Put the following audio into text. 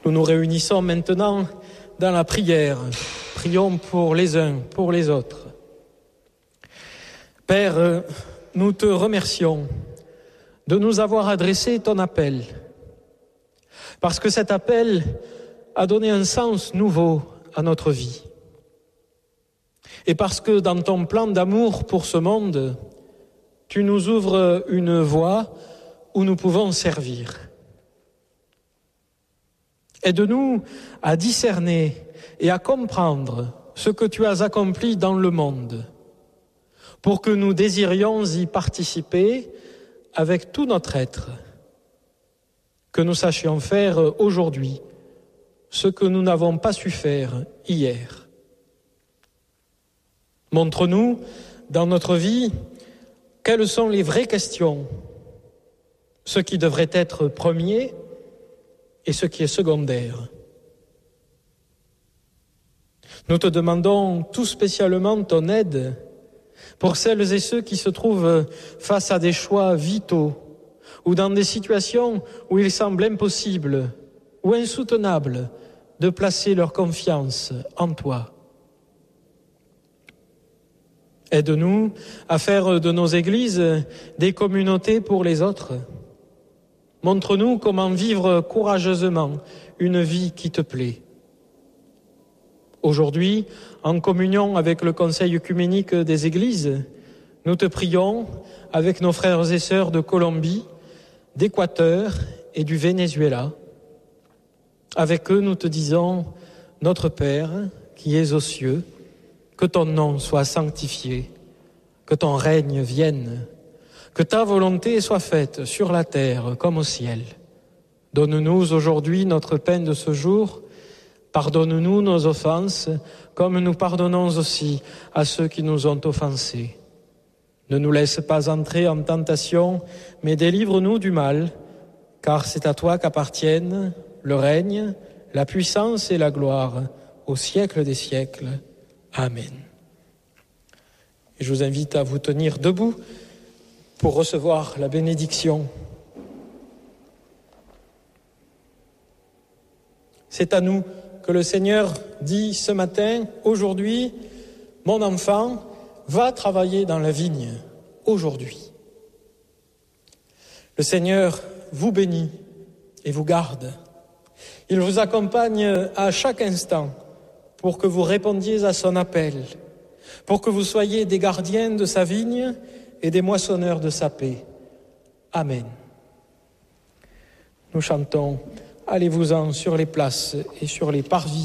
Nous nous réunissons maintenant dans la prière. Prions pour les uns, pour les autres. Père, nous te remercions de nous avoir adressé ton appel, parce que cet appel a donné un sens nouveau à notre vie. Et parce que dans ton plan d'amour pour ce monde, tu nous ouvres une voie où nous pouvons servir. Aide-nous à discerner et à comprendre ce que tu as accompli dans le monde, pour que nous désirions y participer avec tout notre être, que nous sachions faire aujourd'hui ce que nous n'avons pas su faire hier. Montre-nous, dans notre vie, quelles sont les vraies questions, ce qui devrait être premier et ce qui est secondaire. Nous te demandons tout spécialement ton aide pour celles et ceux qui se trouvent face à des choix vitaux ou dans des situations où il semble impossible ou insoutenable de placer leur confiance en toi. Aide-nous à faire de nos églises des communautés pour les autres. Montre-nous comment vivre courageusement une vie qui te plaît. Aujourd'hui, en communion avec le Conseil œcuménique des Églises, nous te prions avec nos frères et sœurs de Colombie, d'Équateur et du Venezuela. Avec eux, nous te disons, notre Père, qui es aux cieux, que ton nom soit sanctifié, que ton règne vienne, que ta volonté soit faite sur la terre comme au ciel. Donne-nous aujourd'hui notre pain de ce jour. Pardonne-nous nos offenses, comme nous pardonnons aussi à ceux qui nous ont offensés. Ne nous laisse pas entrer en tentation, mais délivre-nous du mal, car c'est à toi qu'appartiennent le règne, la puissance et la gloire au siècle des siècles. Amen. Et je vous invite à vous tenir debout pour recevoir la bénédiction. C'est à nous que le Seigneur dit ce matin, aujourd'hui, mon enfant, va travailler dans la vigne, aujourd'hui. Le Seigneur vous bénit et vous garde. Il vous accompagne à chaque instant pour que vous répondiez à son appel, pour que vous soyez des gardiens de sa vigne et des moissonneurs de sa paix. Amen. Nous chantons « Allez-vous-en sur les places et sur les parvis ».